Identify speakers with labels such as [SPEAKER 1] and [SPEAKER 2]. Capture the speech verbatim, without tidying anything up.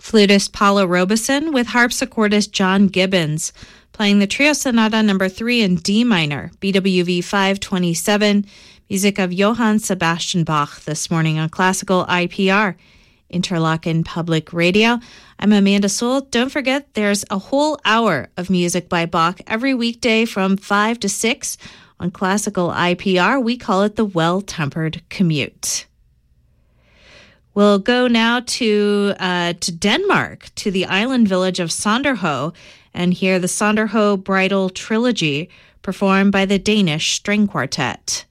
[SPEAKER 1] Flutist Paula Robeson with harpsichordist John Gibbons, playing the Trio Sonata number three in D minor, B W V five twenty-seven, music of Johann Sebastian Bach this morning on Classical I P R, Interlaken Public Radio. I'm Amanda Sewell. Don't forget, there's a whole hour of music by Bach every weekday from five to six on Classical I P R. We call it the Well-Tempered Commute. We'll go now to uh, to Denmark, to the island village of Sonderho, and hear the Sonderho Bridal Trilogy performed by the Danish String Quartet.